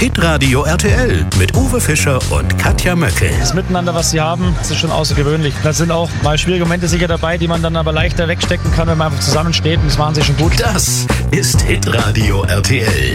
Hitradio RTL mit Uwe Fischer und Katja Möckel. Das Miteinander, was sie haben, das ist schon außergewöhnlich. Da sind auch mal schwierige Momente sicher dabei, die man dann aber leichter wegstecken kann, wenn man einfach zusammensteht. Und das machen sie schon gut. Das ist Hitradio RTL.